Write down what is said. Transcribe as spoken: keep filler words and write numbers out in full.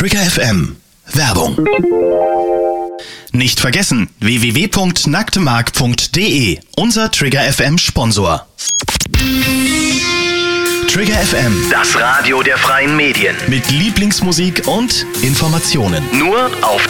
Trigger F M. Werbung. Nicht vergessen, w w w punkt nacktemark punkt d e, unser Trigger F M Sponsor. Trigger F M, das Radio der freien Medien. Mit Lieblingsmusik und Informationen. Nur auf